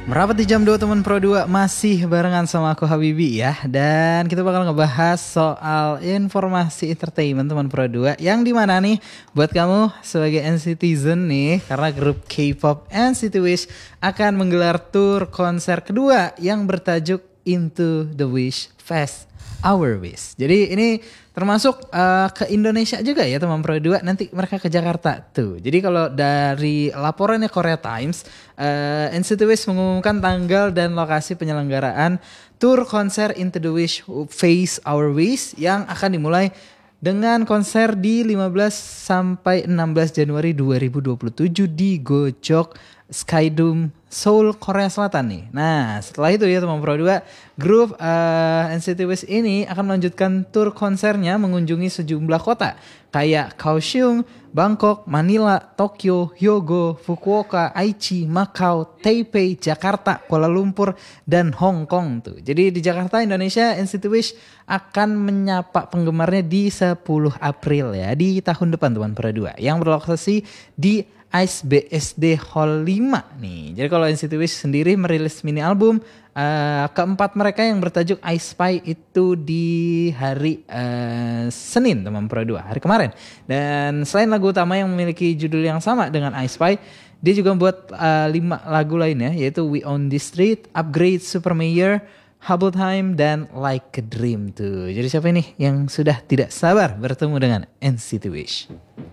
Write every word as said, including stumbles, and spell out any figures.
Merapat di jam dua teman Pro dua masih barengan sama aku Habibi ya. Dan kita bakal ngebahas soal informasi entertainment teman Pro dua. Yang dimana nih buat kamu sebagai N-Citizen nih, karena grup K-pop N C T Wish akan menggelar tour konser kedua yang bertajuk Into the Wish Fest Our Wish. Jadi ini termasuk uh, ke Indonesia juga ya teman Pro dua, nanti mereka ke Jakarta tuh. Jadi kalau dari laporannya Korea Times, uh, N C T Wish mengumumkan tanggal dan lokasi penyelenggaraan tour konser Into the Wish Face Our Wish yang akan dimulai dengan konser di lima belas sampai enam belas Januari dua ribu dua puluh tujuh di Gojok Skydome Seoul, Korea Selatan nih. Nah setelah itu ya teman Pro dua, grup uh, N C T Wish ini akan melanjutkan tur konsernya mengunjungi sejumlah kota kayak Kaohsiung, Bangkok, Manila, Tokyo, Hyogo, Fukuoka, Aichi, Macau, Taipei, Jakarta, Kuala Lumpur, dan Hong Kong tuh. Jadi di Jakarta, Indonesia, N C T Wish akan menyapa penggemarnya di sepuluh April ya, di tahun depan teman Pro dua, yang berlokasi di Ice B S D Hall lima nih. Jadi kalau N C T Wish sendiri merilis mini album uh, keempat mereka yang bertajuk I Spy itu di hari uh, Senin teman Pro dua, hari kemarin. Dan selain lagu utama yang memiliki judul yang sama dengan I Spy, dia juga membuat uh, lima lagu lainnya, yaitu We Own This Street, Upgrade, Super Mayor, Hubble Time, dan Like a Dream tuh. Jadi siapa ini yang sudah tidak sabar bertemu dengan N C T Wish?